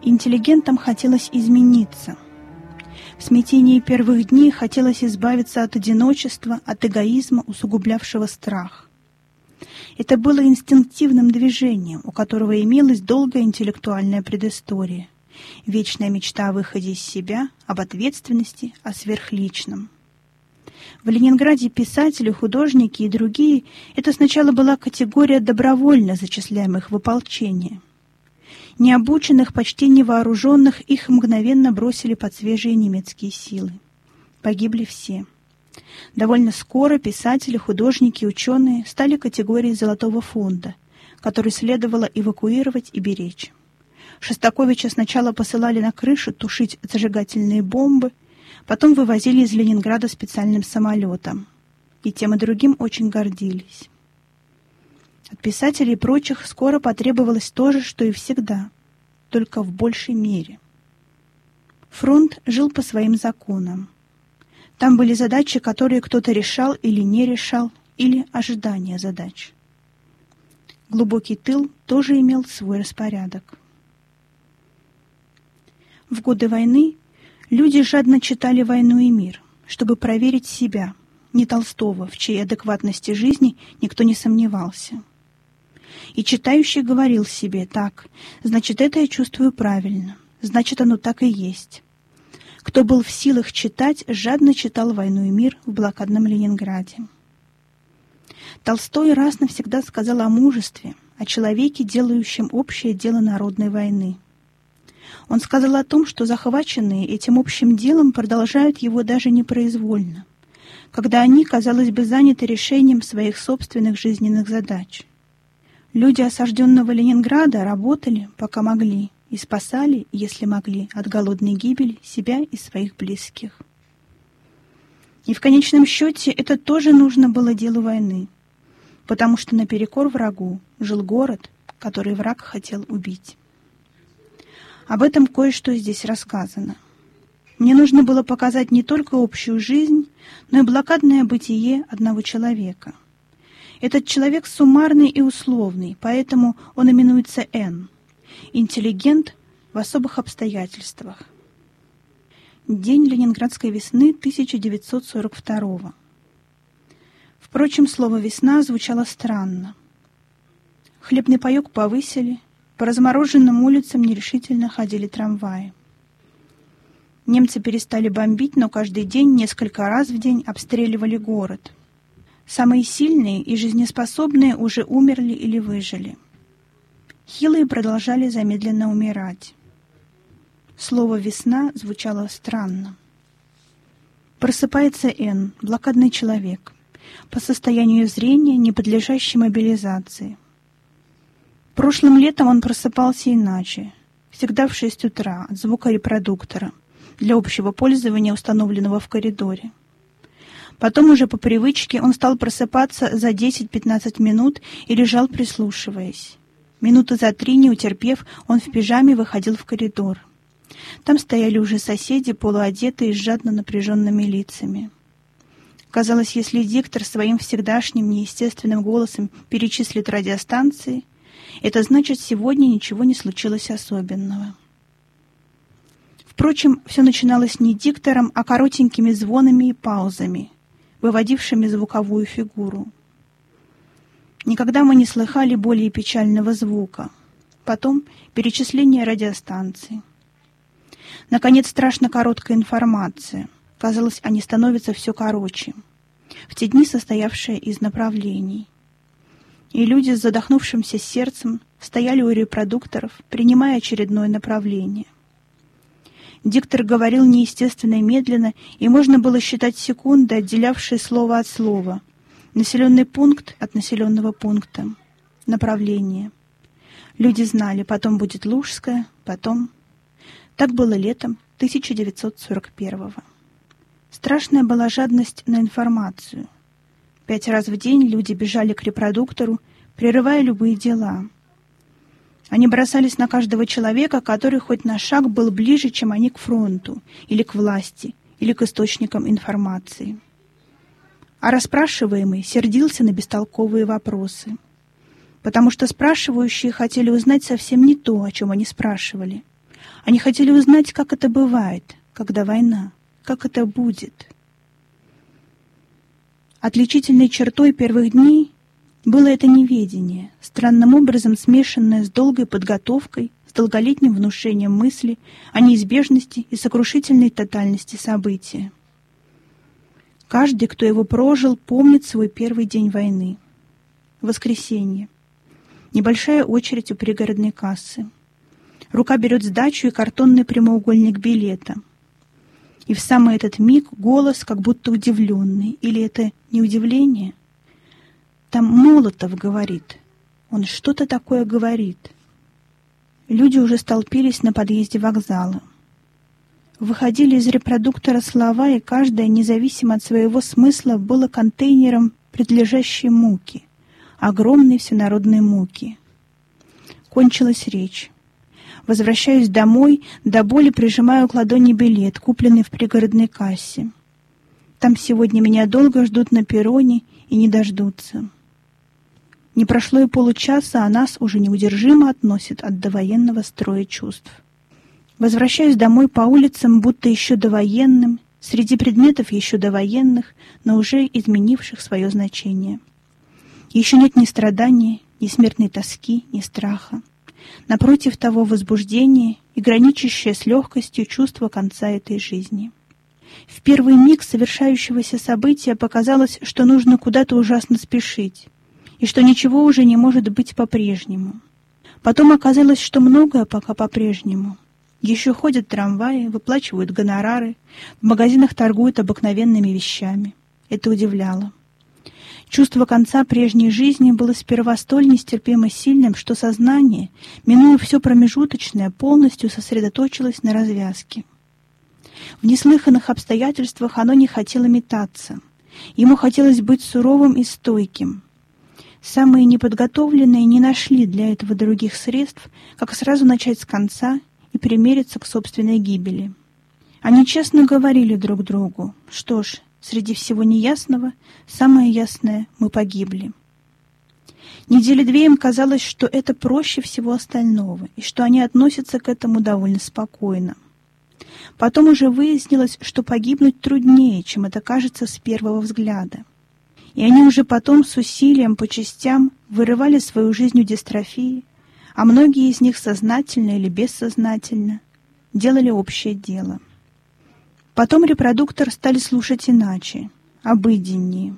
Интеллигентам хотелось измениться. В смятении первых дней хотелось избавиться от одиночества, от эгоизма, усугублявшего страх. Это было инстинктивным движением, у которого имелась долгая интеллектуальная предыстория, вечная мечта о выходе из себя, об ответственности, о сверхличном. В Ленинграде писатели, художники и другие — это сначала была категория добровольно зачисляемых в ополчение. Необученных, почти невооруженных их мгновенно бросили под свежие немецкие силы. Погибли все. Довольно скоро писатели, художники, ученые стали категорией золотого фонда, который следовало эвакуировать и беречь. Шостаковича сначала посылали на крышу тушить зажигательные бомбы, потом вывозили из Ленинграда специальным самолетом. И тем и другим очень гордились. От писателей и прочих скоро потребовалось то же, что и всегда, только в большей мере. Фронт жил по своим законам. Там были задачи, которые кто-то решал или не решал, или ожидания задач. Глубокий тыл тоже имел свой распорядок. В годы войны люди жадно читали «Войну и мир», чтобы проверить себя, не Толстого, в чьей адекватности жизни никто не сомневался. И читающий говорил себе: так, значит, это я чувствую правильно, значит, оно так и есть. Кто был в силах читать, жадно читал «Войну и мир» в блокадном Ленинграде. Толстой раз навсегда сказал о мужестве, о человеке, делающем общее дело народной войны. Он сказал о том, что захваченные этим общим делом продолжают его даже непроизвольно, когда они, казалось бы, заняты решением своих собственных жизненных задач. Люди осажденного Ленинграда работали, пока могли, и спасали, если могли, от голодной гибели себя и своих близких. И в конечном счете это тоже нужно было делу войны, потому что наперекор врагу жил город, который враг хотел убить. Об этом кое-что здесь рассказано. Мне нужно было показать не только общую жизнь, но и блокадное бытие одного человека. Этот человек суммарный и условный, поэтому он именуется Н. Интеллигент в особых обстоятельствах. День Ленинградской весны 1942. Впрочем, слово «весна» звучало странно. Хлебный паёк повысили, по размороженным улицам нерешительно ходили трамваи. Немцы перестали бомбить, но каждый день, несколько раз в день обстреливали город. Самые сильные и жизнеспособные уже умерли или выжили. Хилые продолжали замедленно умирать. Слово «весна» звучало странно. Просыпается Н, блокадный человек, по состоянию зрения, не подлежащий мобилизации. Прошлым летом он просыпался иначе, всегда в 6 утра, от звука репродуктора, для общего пользования, установленного в коридоре. Потом уже по привычке он стал просыпаться за 10-15 минут и лежал, прислушиваясь. Минуты за 3, не утерпев, он в пижаме выходил в коридор. Там стояли уже соседи, полуодетые, с жадно напряженными лицами. Казалось, если диктор своим всегдашним неестественным голосом перечислит радиостанции, это значит, сегодня ничего не случилось особенного. Впрочем, все начиналось не диктором, а коротенькими звонами и паузами, выводившими звуковую фигуру. Никогда мы не слыхали более печального звука. Потом перечисление радиостанций. Наконец, страшно короткая информация. Казалось, они становятся все короче. В те дни состоявшие из направлений. И люди с задохнувшимся сердцем стояли у репродукторов, принимая очередное направление. Диктор говорил неестественно медленно, и можно было считать секунды, отделявшие слово от слова. Населенный пункт от населенного пункта. Направление. Люди знали, потом будет Лужская, потом... Так было летом 1941-го. Страшная была жадность на информацию. 5 раз в день люди бежали к репродуктору, прерывая любые дела. Они бросались на каждого человека, который хоть на шаг был ближе, чем они, к фронту, или к власти, или к источникам информации. А расспрашиваемый сердился на бестолковые вопросы, потому что спрашивающие хотели узнать совсем не то, о чем они спрашивали, Они хотели узнать, как это бывает, когда война, как это будет. Отличительной чертой первых дней было это неведение, странным образом смешанное с долгой подготовкой, с долголетним внушением мысли о неизбежности и сокрушительной тотальности события. Каждый, кто его прожил, помнит свой первый день войны. Воскресенье. Небольшая очередь у пригородной кассы. Рука берет сдачу и картонный прямоугольник билета. И в самый этот миг голос как будто удивленный. Или это не удивление? Там Молотов говорит. Он что-то такое говорит. Люди уже столпились на подъезде вокзала. Выходили из репродуктора слова, и каждое, независимо от своего смысла, было контейнером предлежащей муки. Огромной всенародной муки. Кончилась речь. Возвращаюсь домой, до боли прижимаю к ладони билет, купленный в пригородной кассе. Там сегодня меня долго ждут на перроне и не дождутся. Не прошло и получаса, а нас уже неудержимо относит от довоенного строя чувств. Возвращаюсь домой по улицам, будто еще довоенным, среди предметов еще довоенных, но уже изменивших свое значение. Еще нет ни страдания, ни смертной тоски, ни страха. Напротив того, возбуждение и граничащее с легкостью чувство конца этой жизни. В первый миг совершающегося события показалось, что нужно куда-то ужасно спешить, и что ничего уже не может быть по-прежнему. Потом оказалось, что многое пока по-прежнему. Еще ходят трамваи, выплачивают гонорары, в магазинах торгуют обыкновенными вещами. Это удивляло. Чувство конца прежней жизни было сперва столь нестерпимо сильным, что сознание, минуя все промежуточное, полностью сосредоточилось на развязке. В неслыханных обстоятельствах оно не хотело метаться. Ему хотелось быть суровым и стойким. Самые неподготовленные не нашли для этого других средств, как сразу начать с конца и примериться к собственной гибели. Они честно говорили друг другу: что ж, среди всего неясного, самое ясное — мы погибли. Недели две им казалось, что это проще всего остального, и что они относятся к этому довольно спокойно. Потом уже выяснилось, что погибнуть труднее, чем это кажется с первого взгляда. И они уже потом с усилием по частям вырывали свою жизнь у дистрофии, а многие из них сознательно или бессознательно делали общее дело. Потом репродуктор стали слушать иначе, обыденнее.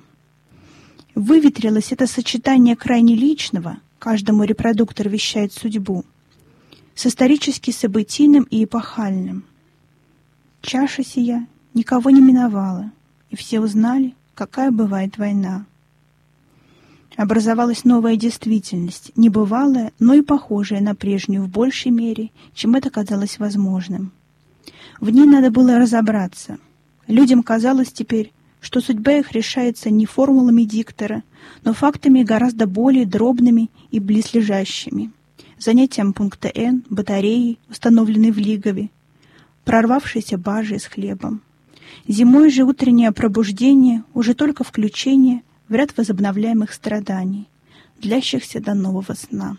Выветрилось это сочетание крайне личного, каждому репродуктор вещает судьбу, с исторически событийным и эпохальным. Чаша сия никого не миновала, и все узнали, какая бывает война. Образовалась новая действительность, небывалая, но и похожая на прежнюю в большей мере, чем это казалось возможным. В ней надо было разобраться. Людям казалось теперь, что судьба их решается не формулами диктора, но фактами гораздо более дробными и близлежащими. Занятием пункта Н, батареей, установленной в Лигове, прорвавшейся баржей с хлебом. Зимой же утреннее пробуждение, уже только включение в ряд возобновляемых страданий, длящихся до нового сна.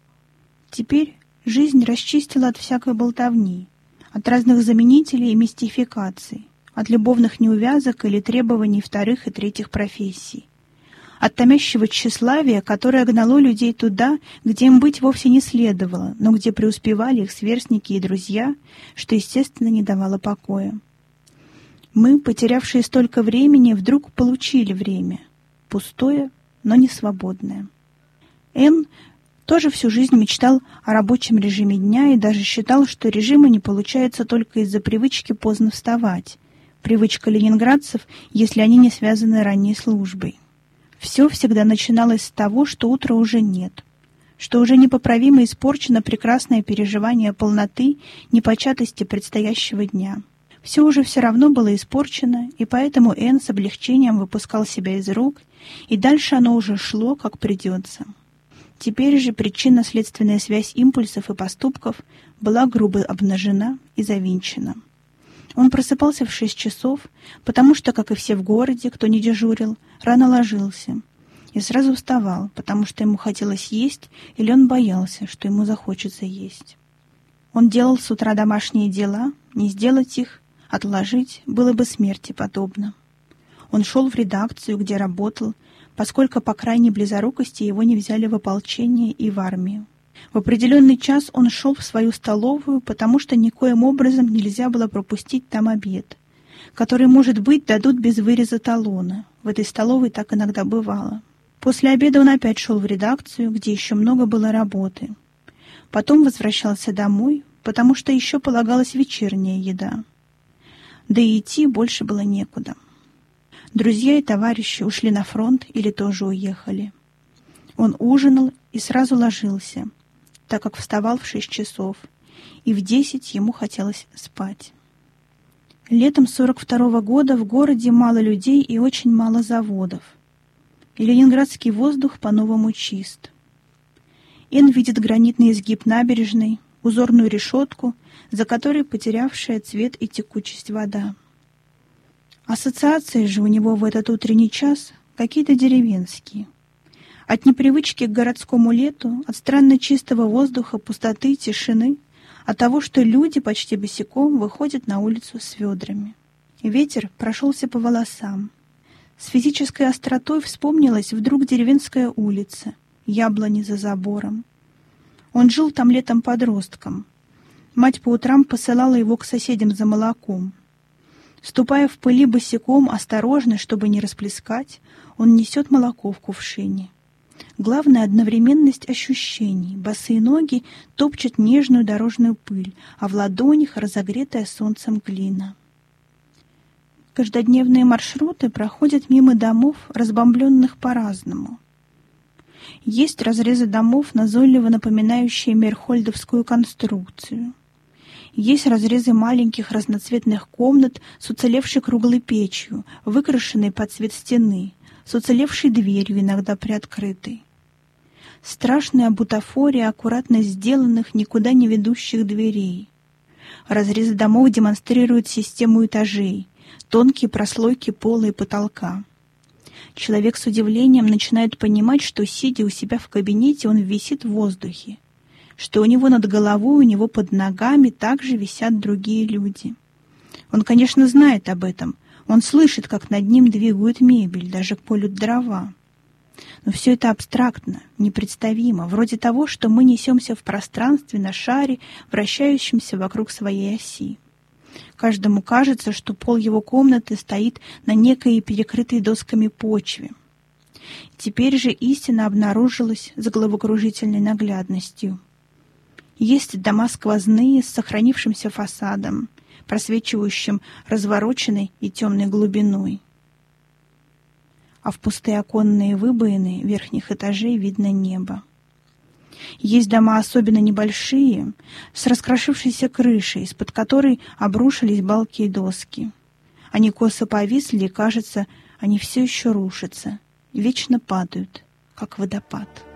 Теперь жизнь расчистила от всякой болтовни, от разных заменителей и мистификаций, от любовных неувязок или требований вторых и третьих профессий, от томящего тщеславия, которое гнало людей туда, где им быть вовсе не следовало, но где преуспевали их сверстники и друзья, что, естественно, не давало покоя. Мы, потерявшие столько времени, вдруг получили время, пустое, но не свободное. Н тоже всю жизнь мечтал о рабочем режиме дня и даже считал, что режима не получается только из-за привычки поздно вставать, привычка ленинградцев, если они не связаны ранней службой. Все всегда начиналось с того, что утра уже нет, что уже непоправимо испорчено прекрасное переживание полноты, непочатости предстоящего дня. Все уже все равно было испорчено, и поэтому Н с облегчением выпускал себя из рук, и дальше оно уже шло, как придется. Теперь же причинно-следственная связь импульсов и поступков была грубо обнажена и завинчена. Он просыпался в 6 часов, потому что, как и все в городе, кто не дежурил, рано ложился, и сразу вставал, потому что ему хотелось есть, или он боялся, что ему захочется есть. Он делал с утра домашние дела, не сделать их, отложить было бы смерти подобно. Он шел в редакцию, где работал, поскольку по крайней близорукости его не взяли в ополчение и в армию. В определенный час он шел в свою столовую, потому что никоим образом нельзя было пропустить там обед, который, может быть, дадут без выреза талона. В этой столовой так иногда бывало. После обеда он опять шел в редакцию, где еще много было работы. Потом возвращался домой, потому что еще полагалась вечерняя еда. Да и идти больше было некуда. Друзья и товарищи ушли на фронт или тоже уехали. Он ужинал и сразу ложился, так как вставал в 6 часов, и в 10 ему хотелось спать. Летом 42-го года в городе мало людей и очень мало заводов. И ленинградский воздух по-новому чист. Эн видит гранитный изгиб набережной, узорную решетку, за которой потерявшая цвет и текучесть вода. Ассоциации же у него в этот утренний час какие-то деревенские. От непривычки к городскому лету, от странно чистого воздуха, пустоты, тишины, от того, что люди почти босиком выходят на улицу с ведрами. Ветер прошелся по волосам. С физической остротой вспомнилась вдруг деревенская улица, яблони за забором. Он жил там летом подростком. Мать по утрам посылала его к соседям за молоком. Ступая в пыли босиком, осторожно, чтобы не расплескать, он несет молоко в кувшине. Главное — одновременность ощущений. Босые ноги топчут нежную дорожную пыль, а в ладонях разогретая солнцем глина. Каждодневные маршруты проходят мимо домов, разбомбленных по-разному. Есть разрезы домов, назойливо напоминающие мерхольдовскую конструкцию. Есть разрезы маленьких разноцветных комнат с уцелевшей круглой печью, выкрашенной под цвет стены, с уцелевшей дверью, иногда приоткрытой. Страшная бутафория аккуратно сделанных, никуда не ведущих дверей. Разрезы домов демонстрируют систему этажей, тонкие прослойки пола и потолка. Человек с удивлением начинает понимать, что, сидя у себя в кабинете, он висит в воздухе, что у него над головой, у него под ногами также висят другие люди. Он, конечно, знает об этом. Он слышит, как над ним двигают мебель, даже колют дрова. Но все это абстрактно, непредставимо, вроде того, что мы несемся в пространстве на шаре, вращающемся вокруг своей оси. Каждому кажется, что пол его комнаты стоит на некой перекрытой досками почве. Теперь же истина обнаружилась с головокружительной наглядностью. Есть дома сквозные с сохранившимся фасадом, просвечивающим развороченной и темной глубиной. А в пустые оконные выбоины верхних этажей видно небо. Есть дома особенно небольшие, с раскрошившейся крышей, из-под которой обрушились балки и доски. Они косо повисли, и, кажется, они все еще рушатся, вечно падают, как водопад.